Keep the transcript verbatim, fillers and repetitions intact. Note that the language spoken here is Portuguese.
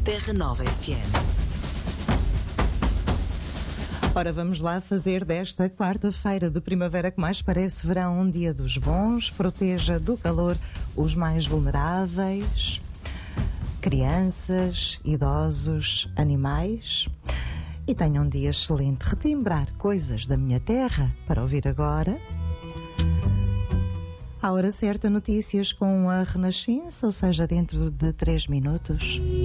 Terra Nova F M. Ora, vamos lá fazer desta quarta-feira de primavera que mais parece verão um dia dos bons. Proteja do calor os mais vulneráveis, crianças, idosos, animais. E tenha um dia excelente. Retimbrar coisas da minha terra para ouvir agora. À hora certa, notícias com a Renascença, ou seja, dentro de três minutos.